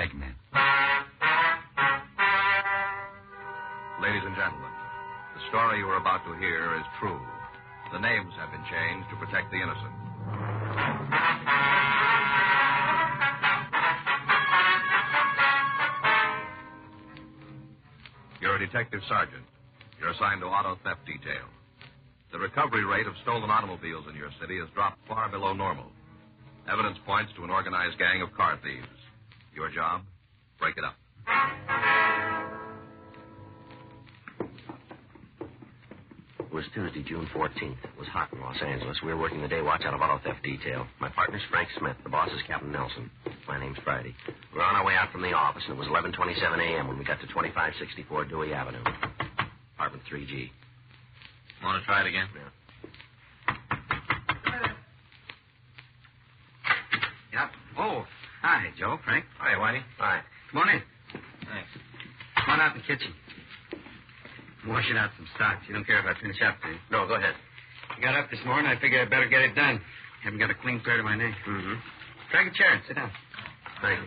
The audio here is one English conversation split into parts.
Thank you, ma'am. Ladies and gentlemen, the story you are about to hear is true. The names have been changed to protect the innocent. You're a detective sergeant. You're assigned to auto theft detail. The recovery rate of stolen automobiles in your city has dropped far below normal. Evidence points to an organized gang of car thieves. Your job? Break it up. It was Tuesday, June 14th. It was hot in Los Angeles. We were working the day watch out of auto theft detail. My partner's Frank Smith. The boss is Captain Nelson. My name's Friday. We were on our way out from the office, and it was 11:27 a.m. when we got to 2564 Dewey Avenue. Apartment 3G. Want to try it again? Yeah. Yep. Oh, hi, Joe, Frank. Hi, Whitey. Hi. Come on in. Thanks. Come on out in the kitchen. I'm washing out some stocks. You don't care if I finish up, do you? No, go ahead. I got up this morning. I figured I'd better get it done. Haven't got a clean pair to my name. Mm-hmm. Drag a chair and sit down. Thank you.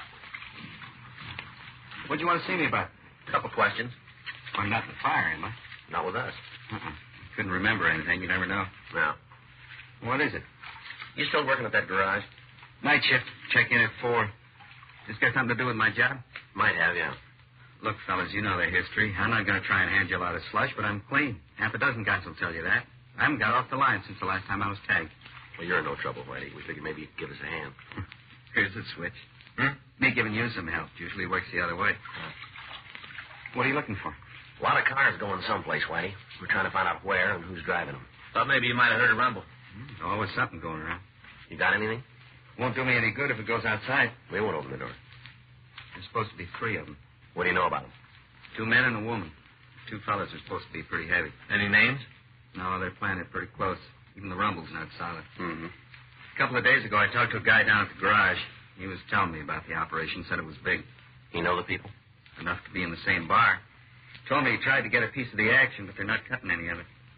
What'd you want to see me about? Couple questions. I'm not in the fire, am I? Not with us. Couldn't remember anything. You never know. No. What is it? You still working at that garage? Night shift. Check in at 4. This got something to do with my job? Might have, yeah. Look, fellas, you know their history. I'm not going to try and hand you a lot of slush, but I'm clean. Half a dozen guys will tell you that. I haven't got off the line since the last time I was tagged. Well, you're in no trouble, Whitey. We figured maybe you could give us a hand. Here's the switch. Me giving you some help usually works the other way. What are you looking for? A lot of cars going someplace, Whitey. We're trying to find out where and who's driving them. Thought maybe you might have heard a rumble. Always something going around. You got anything? Won't do me any good if it goes outside. We won't open the door. There's supposed to be 3 of them. What do you know about them? 2 men and a woman. 2 fellas are supposed to be pretty heavy. Any names? No, they're planted pretty close. Even the rumble's not solid. Mm-hmm. A couple of days ago, I talked to a guy down at the garage. He was telling me about the operation, said it was big. You know the people? Enough to be in the same bar. Told me he tried to get a piece of the action, but they're not cutting any of it.